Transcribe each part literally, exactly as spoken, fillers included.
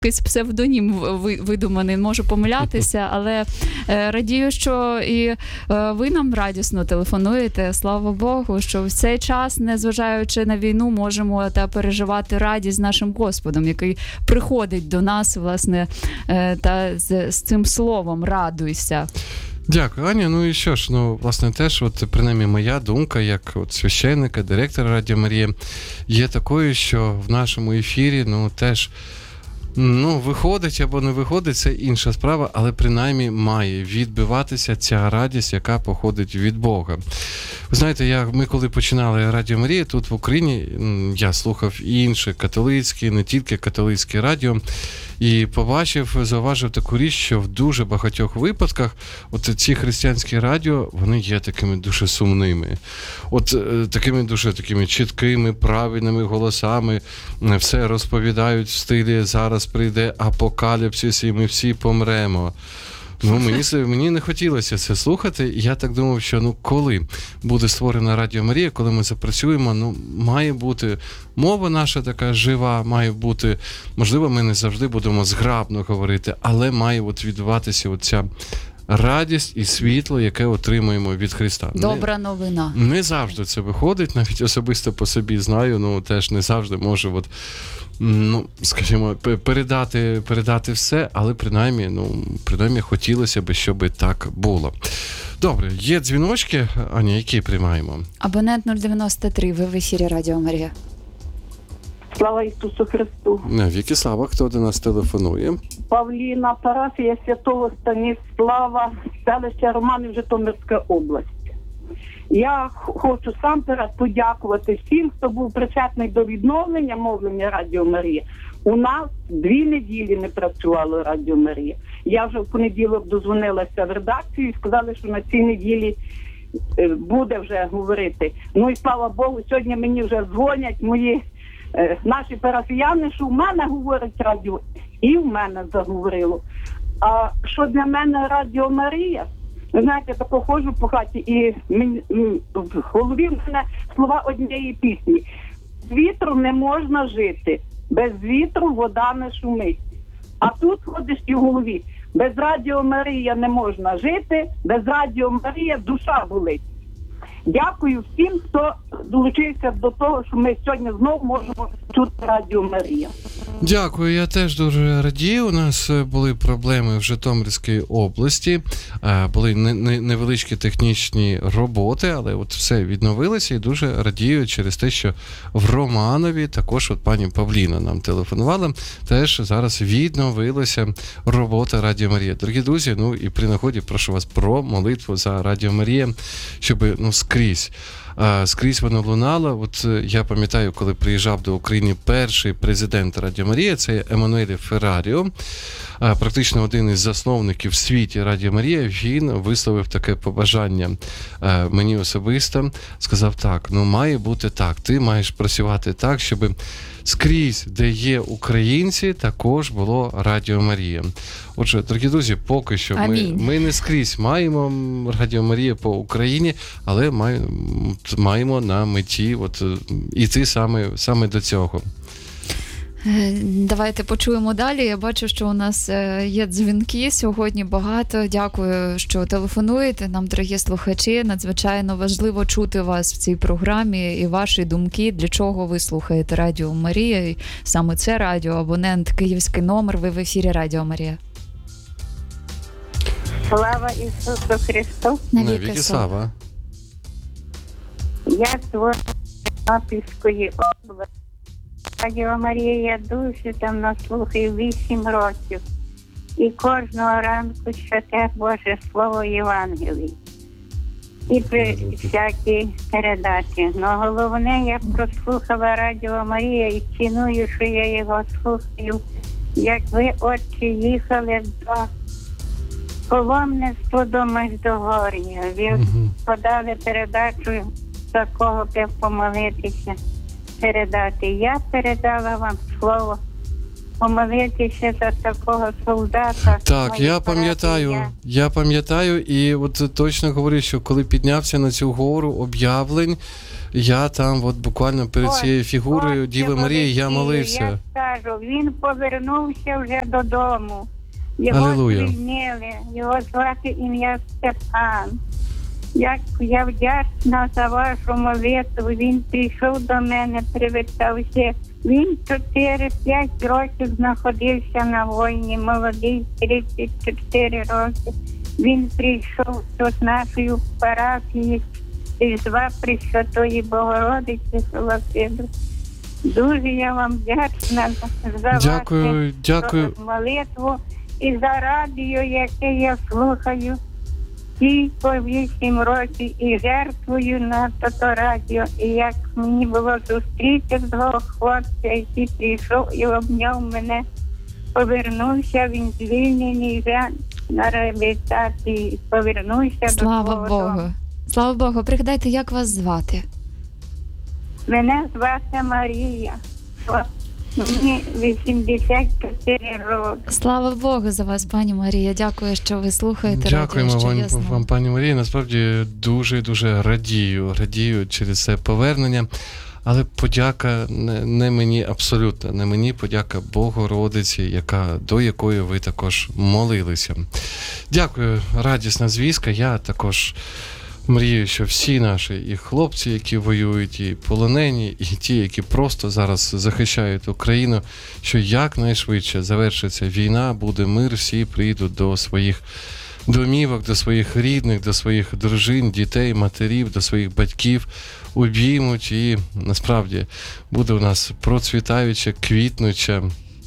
якийсь псевдонім видуманий, можу помилятися, але радію, що і ви нам радісно телефонуєте. Слава Богу, що в цей час, незважаючи на війну, можемо та переживати радість з нашим Господом, який приходить до нас, власне, та з, з цим словом «радуйся». Дякую, Аня. Ну і що ж, ну, власне, теж, от, принаймні, моя думка, як от священника, директора Радіо Марія, є такою, що в нашому ефірі, ну, теж, ну, виходить або не виходить, це інша справа, але принаймні має відбиватися ця радість, яка походить від Бога. Ви знаєте, я, ми коли починали Радіо Марія, тут в Україні, я слухав і інші католицькі, не тільки католицькі радіо, і побачив, зауважив таку річ, що в дуже багатьох випадках от ці християнські радіо, вони є такими дуже сумними. От такими дуже такими чіткими, правильними голосами, все розповідають в стилі «зараз прийде апокаліпсис і ми всі помремо». Ну, мені, мені не хотілося це слухати, і я так думав, що ну коли буде створена Радіо Марія, коли ми запрацюємо, ну має бути мова наша така жива, має бути, можливо, ми не завжди будемо зграбно говорити, але має от відбуватися оця радість і світло, яке отримуємо від Христа. Добра новина. Не, не завжди це виходить, навіть особисто по собі знаю, ну теж не завжди можу от, ну, скажімо, передати, передати все, але принаймні, ну, принаймні хотілося б, щоб так було. Добре, є дзвіночки, Аня, які приймаємо? Абонент нуль дев'яносто три, ви в ефірі Радіо Марія. Слава Ісусу Христу. Віки слава, хто до нас телефонує? Павліна, парафія Святого Станіслава, селище Романів, Житомирська область. Я хочу сам подякувати всім, хто був причетний до відновлення мовлення Радіо Марія. У нас дві неділі не працювало Радіо Марія. Я вже в понеділок дозвонилася в редакцію і сказали, що на цій неділі буде вже говорити. Ну і слава Богу, сьогодні мені вже дзвонять мої е, наші парафіяни, що в мене говорить радіо, і в мене заговорило. А що для мене Радіо Марія? Ви знаєте, я тако ходжу по хаті, і мені, в голові в мене слова однієї пісні. Без вітру не можна жити, без вітру вода не шумить. А тут ходиш і в голові. Без Радіо Марія не можна жити, без Радіо Марія душа болить. Дякую всім, хто долучився до того, що ми сьогодні знову можемо чути Радіо Марія. Дякую, я теж дуже радію. У нас були проблеми в Житомирській області, були невеличкі технічні роботи, але от все відновилося і дуже радію через те, що в Романові також от пані Павліна нам телефонувала, теж зараз відновилася робота Радіо Марія. Дорогі друзі, ну і при нагоді прошу вас про молитву за Радіо Марія, щоб ну скрізь скрізь воно лунало. От я пам'ятаю, коли приїжджав до України перший президент Радіо Марія, це Еммануеле Ферраріо, практично один із засновників в світі Радіо Марія, він висловив таке побажання мені особисто, сказав так, ну має бути так, ти маєш працювати так, щоб скрізь, де є українці, також було Радіо Марія. Отже, дорогі друзі, поки що ми, ми не скрізь маємо Радіо Марія по Україні, але маємо, маємо на меті от, іти саме, саме до цього. Давайте почуємо далі. Я бачу, що у нас є дзвінки сьогодні багато. Дякую, що телефонуєте нам, дорогі слухачі. Надзвичайно важливо чути вас в цій програмі і ваші думки, для чого ви слухаєте Радіо Марія. І саме це радіо, абонент, київський номер, ви в ефірі Радіо Марія. Слава Ісусу Христу! Навіки слава! Я з Тернопільської області. Радіо Марія, я дуже давно слухаю, вісім років. І кожного ранку читаю Боже Слово Євангелії. І при всякі передачі. Но головне, я прослухала Радіо Марія і ціную, що я його слухаю. Як ви, отче, їхали до паломництва до Междугор'я. Ви uh-huh. подали передачу, за кого б помолитися. Передати. Я передала вам слово помолитися за такого солдата. Так, Моїй я пам'ятаю, парафії. я пам'ятаю, і от точно говорю, що коли піднявся на цю гору об'явлень, я там от буквально перед Ось, цією фігурою ось Діви це Марії я Олексію, молився. Я скажу, він повернувся вже додому. Його Алілуя. звільнили, його звати ім'я Степан. Як я вдячна за вашу молитву, він прийшов до мене, привітався. Він чотири-п'ять років знаходився на війні, молодий, тридцять чотири роки. Він прийшов до нашої парафії Різдва Пресвятої Богородиці Солосиду. Дуже я вам вдячна за Дякую, вашу дякую. молитву і за радіо, яке я слухаю. І по вісім років і жертвую на тото радіо. І як мені було зустріти того хлопця, який прийшов і обняв мене, повернувся, він звільнений вже на реабілітації, повернувся Слава до свого Богу. дому. Слава Богу. Пригадайте, як вас звати? Мене звати Марія. От мені вісімдесят чотири роки. Слава Богу за вас, пані Марія. Дякую, що ви слухаєте Дякуємо радіо, що вам, я знаю. вам, пані Марія. Насправді дуже-дуже радію, радію через це повернення. Але подяка не, не мені абсолютно, не мені, подяка Богородиці, яка, до якої ви також молилися. Дякую, радісна звістка. Я також мрію, що всі наші і хлопці, які воюють, і полонені, і ті, які просто зараз захищають Україну, що якнайшвидше завершиться війна, буде мир, всі прийдуть до своїх домівок, до своїх рідних, до своїх дружин, дітей, матерів, до своїх батьків, обіймуть, і насправді буде у нас процвітаюча, квітнуча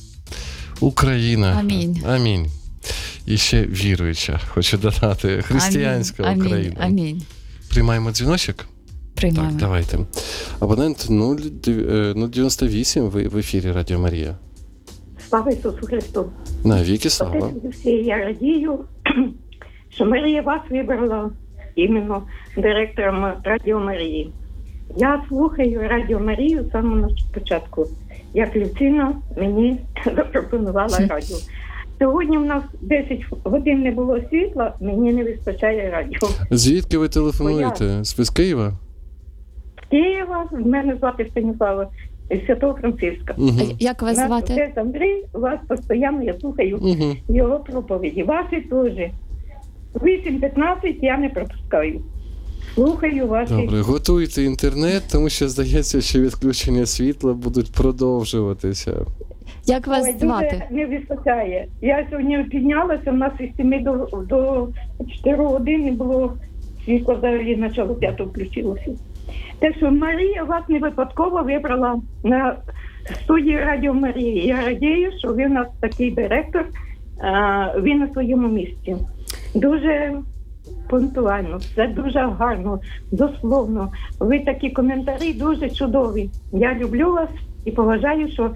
Україна. Амінь. Амінь. І ще віруюча, хочу додати, християнська Амінь. Україна. Амінь. Амінь. Приймаємо дзвіночок? Приймаємо. Так, давайте. Абонент нуль дев'яносто вісім, ви в ефірі Радіо Марія. Слава Ісусу Христу! Навіки слава. Отець Олексій, я радію, що Марія вас вибрала іменно директором Радіо Марії. Я слухаю Радіо Марію з самого початку, як Люцина мені запропонувала радіо. Сьогодні в нас десять годин не було світла, мені не вистачає радіо. Звідки ви телефонуєте? Ви з Києва? З Києва, в мене звати Станіслава, із Святого Франциска. Угу. А Як вас Наш звати? отець Андрій, вас постійно я слухаю Угу. його проповіді. Ваші теж. вісім п'ятнадцять я не пропускаю. Слухаю ваші. Добре, готуйте інтернет, тому що здається, що відключення світла будуть продовжуватися. Як вас Ой, звати? дуже не вистачає. Я сьогодні піднялася, у нас із семи до, до чотири години було світло, взагалі начало п'ятого включилося. Так що Марія вас не випадково вибрала на студії Радіо Марії. Я радію, що ви у нас такий директор, а, він на своєму місці. Дуже пунктуально, все дуже гарно, дословно. Ви такі коментарі дуже чудові. Я люблю вас і поважаю, що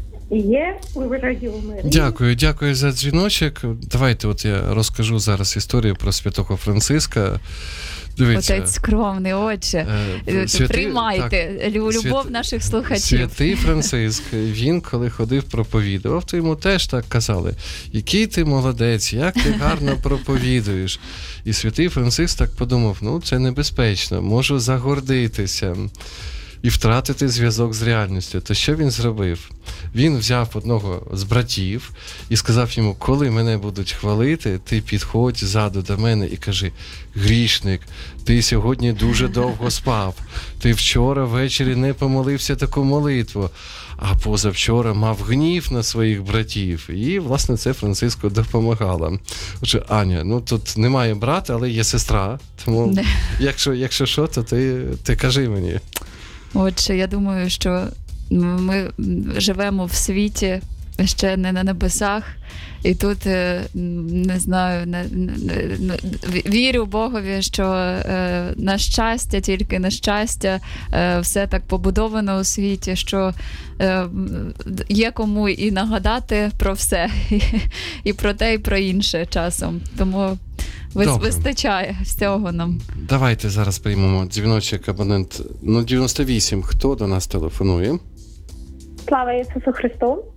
є у Радіо Марії. Дякую, дякую за дзвіночок. Давайте от я розкажу зараз історію про святого Франциска. Дивіться. Отець скромний, отче. Е, святий- Приймайте так, любов свят- наших слухачів. Святий Франциск, він коли ходив проповідував, то йому теж так казали: який ти молодець, як ти гарно проповідуєш. І святий Франциск так подумав: ну це небезпечно, можу загордитися і втратити зв'язок з реальністю. То що він зробив? Він взяв одного з братів і сказав йому: коли мене будуть хвалити, ти підходь ззаду до мене і кажи: грішник, ти сьогодні дуже довго спав, ти вчора ввечері не помолився таку молитву, а позавчора мав гнів на своїх братів. І, власне, це Франциску допомагало. Отже, Аня, ну тут немає брата, але є сестра, тому Не. якщо, якщо що, то ти, ти кажи мені. Отже, я думаю, що ми живемо в світі ще не на небесах, і тут е, не знаю, не, не, не, вірю Богові, що е, на щастя, тільки на щастя, е, все так побудовано у світі, що е, є кому і нагадати про все, і, і про те, і про інше часом. Тому вис- Добре. вистачає всього нам. Давайте зараз приймемо дзвіночок, абонент нуль дев'яносто вісім. Хто до нас телефонує? Слава Ісусу Христу!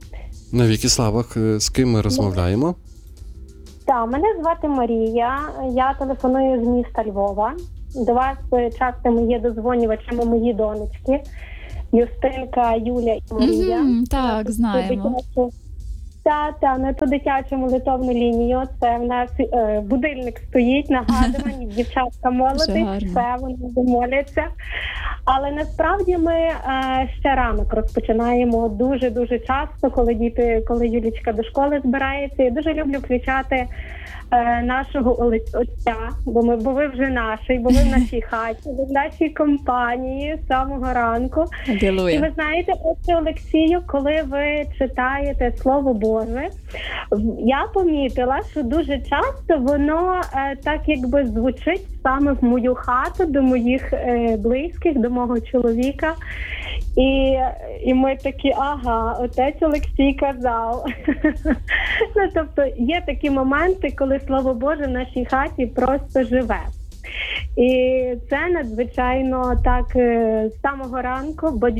Навіки слава, з ким ми розмовляємо? Так, мене звати Марія, я телефоную з міста Львова. До вас часто є дозвонювачами мої донечки Юстинка, Юля і Марія. Mm-hmm, так, знаємо. Так, так, на ту дитячу молитовну лінію. Це в нас е, будильник стоїть, нагадування, дівчатка молодить, все, вони моляться. Але насправді ми е, ще ранок розпочинаємо дуже-дуже часто, коли діти, коли Юлічка до школи збирається. Я дуже люблю включати е, нашого отця, бо ми, бо ви вже наші, бо ви в нашій хаті, ви в нашій компанії з самого ранку. Алілуя. І ви знаєте, отче Олексію, коли ви читаєте Слово Боже, я помітила, що дуже часто воно е, так якби звучить саме в мою хату, до моїх е, близьких, до мого чоловіка. І, і ми такі, ага, отець Олексій казав. Ну, тобто є такі моменти, коли Слово Боже в нашій хаті просто живе. І це надзвичайно так з самого ранку, бо...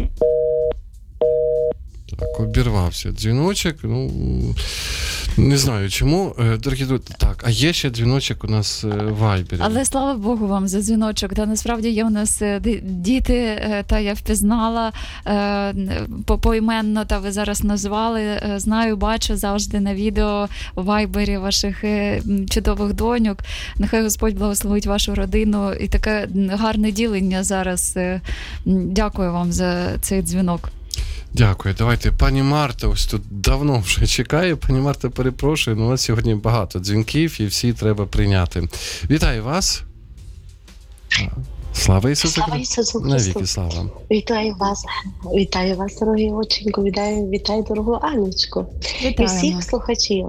Так, обірвався дзвіночок, ну, не знаю чому. Дорогі друзі, так, а є ще дзвіночок у нас в Вайбері. Але слава Богу вам за дзвіночок. Та насправді є у нас діти, та я впізнала поіменно, та ви зараз назвали. Знаю, бачу завжди на відео в Вайбері ваших чудових доньок. Нехай Господь благословить вашу родину. І таке гарне ділення зараз. Дякую вам за цей дзвінок. Дякую. Давайте, пані Марта, ось тут давно вже чекає. Пані Марта, перепрошую, але у нас сьогодні багато дзвінків і всі треба прийняти. Вітаю вас. Слава Ісусу Христу. Слава Ісусу Христу. Навіки слава. Вітаю вас. Вітаю вас, дорогі оченько. Вітаю, вітаю, дорогу Анечку. Вітаємо. І всіх слухачів.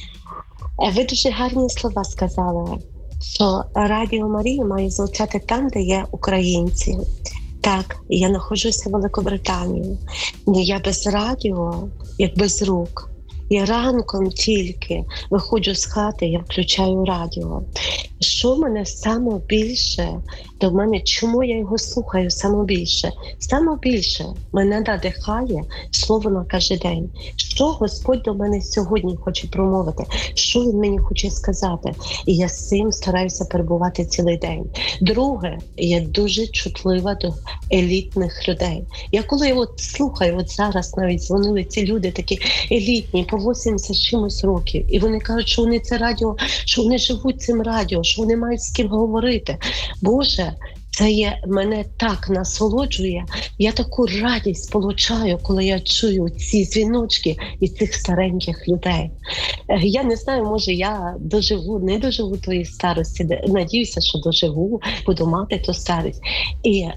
Ви дуже гарні слова сказали, що Радіо Марія має звучати там, де є українці. Так, я знаходжуся в Великобританії. Але я без радіо, як без рук. Я ранком тільки виходжу з хати, я включаю радіо. Що мене саме більше до мене, чому я його слухаю саме більше? Саме більше мене надихає слово на кожен день. Що Господь до мене сьогодні хоче промовити? Що Він мені хоче сказати? І я з цим стараюся перебувати цілий день. Друге, я дуже чутлива до елітних людей. Я коли от слухаю, от зараз навіть дзвонили ці люди такі елітні, по вісімдесят чимось років, і вони кажуть, що вони це радіо, що вони живуть цим радіо, що вони мають з ким говорити. Боже, це є, мене так насолоджує. Я таку радість получаю, коли я чую ці дзвіночки від цих стареньких людей. Я не знаю, може я доживу, не доживу тої старості, надіюся, що доживу, буду мати ту старість. І,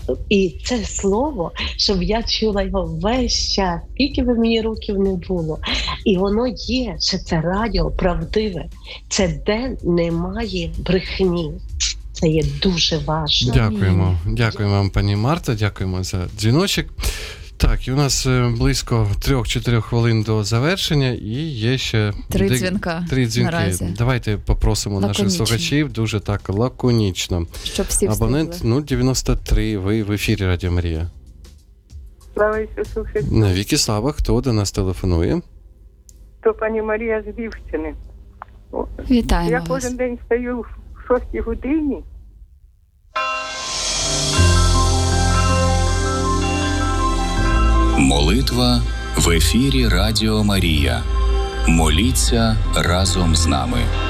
і це слово, щоб я чула його весь час, скільки би мені років не було. І воно є, що це радіо правдиве, це де немає брехні. Це є дуже важливо. Дякуємо. Дякуємо вам, пані Марта, дякуємо за дзвіночок. Так, і у нас близько трьох-чотирьох хвилин до завершення, і є ще три дек... дзвінка. Три дзвінки. Наразі. Давайте попросимо лаконічно. Наших слухачів дуже так лаконічно. Щоб всі Абонент встигли. нуль дев'яносто три, ви в ефірі Радіо Марія. Слава Ісусу Христу. Навіки слава, хто до нас телефонує? То пані Марія з Львівщини. Вітаємо Я вас. кожен день встаю в шостій годині. Молитва в ефірі Радіо Марія. Моліться разом з нами.